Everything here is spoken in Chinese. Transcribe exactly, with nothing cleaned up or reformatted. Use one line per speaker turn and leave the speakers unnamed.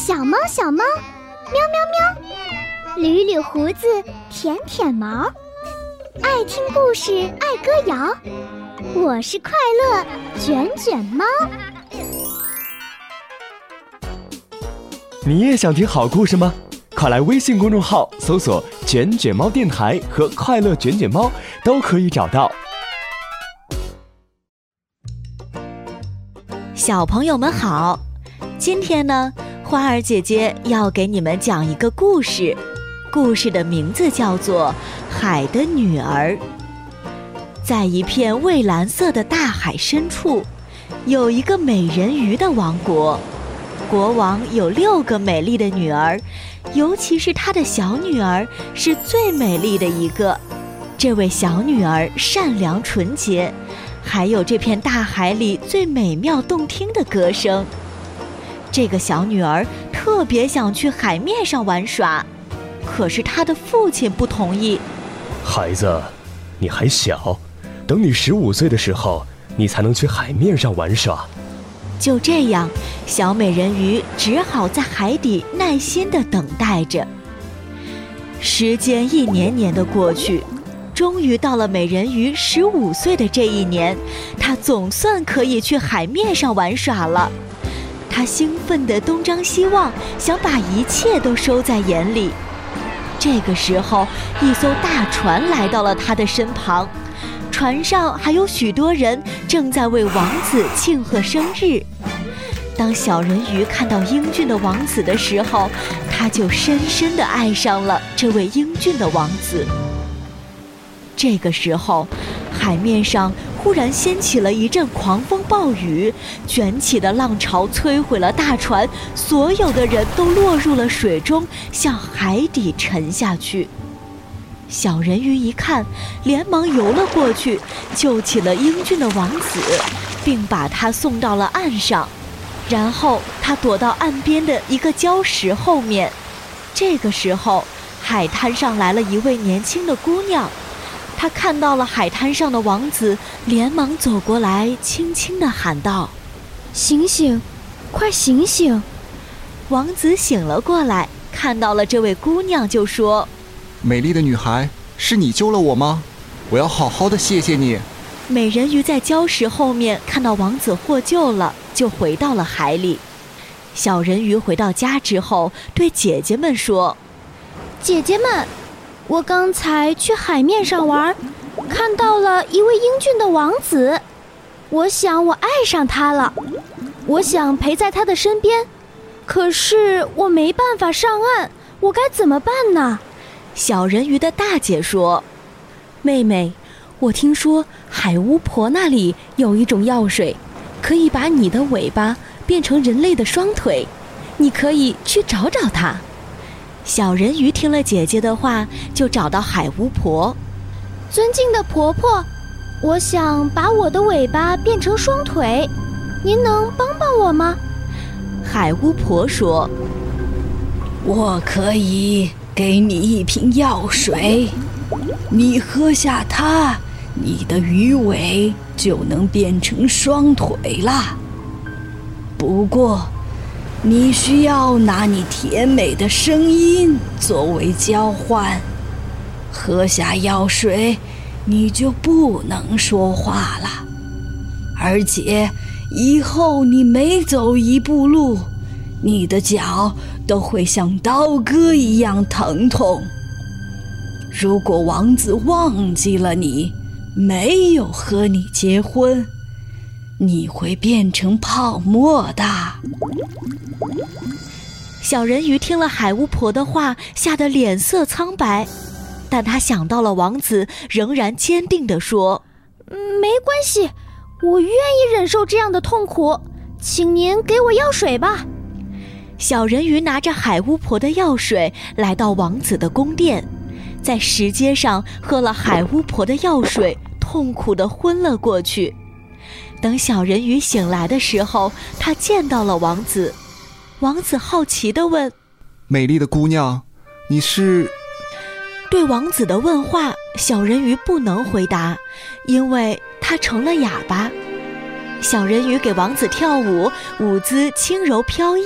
小猫小猫，喵喵喵，捋捋胡子，舔舔毛，爱听故事，爱歌谣。我是快乐卷卷猫。
你也想听好故事吗？快来微信公众号搜索卷卷猫电台和快乐卷卷猫，都可以找到。
小朋友们好，今天呢，花儿姐姐要给你们讲一个故事，故事的名字叫做《海的女儿》。在一片蔚蓝色的大海深处，有一个美人鱼的王国。国王有六个美丽的女儿，尤其是他的小女儿是最美丽的一个。这位小女儿善良纯洁，还有这片大海里最美妙动听的歌声。这个小女儿特别想去海面上玩耍，可是她的父亲不同意。
孩子，你还小，等你十五岁的时候，你才能去海面上玩耍。
就这样，小美人鱼只好在海底耐心地等待着。时间一年年地过去，终于到了美人鱼十五岁的这一年，她总算可以去海面上玩耍了。她兴奋地东张西望，想把一切都收在眼里。这个时候，一艘大船来到了她的身旁，船上还有许多人正在为王子庆贺生日。当小人鱼看到英俊的王子的时候，他就深深地爱上了这位英俊的王子。这个时候，海面上忽然掀起了一阵狂风暴雨，卷起的浪潮摧毁了大船，所有的人都落入了水中，向海底沉下去。小人鱼一看，连忙游了过去，救起了英俊的王子，并把他送到了岸上。然后他躲到岸边的一个礁石后面。这个时候，海滩上来了一位年轻的姑娘。她看到了海滩上的王子，连忙走过来，轻轻地喊道：
醒醒，快醒醒！
王子醒了过来，看到了这位姑娘，就说：
美丽的女孩，是你救了我吗？我要好好的谢谢你。
美人鱼在礁石后面看到王子获救了，就回到了海里。小人鱼回到家之后，对姐姐们说：
姐姐们，我刚才去海面上玩，看到了一位英俊的王子，我想我爱上他了，我想陪在他的身边，可是我没办法上岸，我该怎么办呢？
小人鱼的大姐说：
妹妹，我听说海巫婆那里有一种药水，可以把你的尾巴变成人类的双腿，你可以去找找它。
小人鱼听了姐姐的话，就找到海巫婆。
尊敬的婆婆，我想把我的尾巴变成双腿，您能帮帮我吗？
海巫婆说：
我可以给你一瓶药水，你喝下它，你的鱼尾就能变成双腿啦。不过你需要拿你甜美的声音作为交换，喝下药水你就不能说话了，而且以后你每走一步路，你的脚都会像刀割一样疼痛。如果王子忘记了你，没有和你结婚，你会变成泡沫的。
小人鱼听了海巫婆的话，吓得脸色苍白，但他想到了王子，仍然坚定地说：
没关系，我愿意忍受这样的痛苦，请您给我药水吧。
小人鱼拿着海巫婆的药水来到王子的宫殿，在石阶上喝了海巫婆的药水，痛苦地昏了过去。等小人鱼醒来的时候，他见到了王子。王子好奇地问：
美丽的姑娘，你是……
对王子的问话，小人鱼不能回答，因为他成了哑巴。小人鱼给王子跳舞，舞姿轻柔飘逸。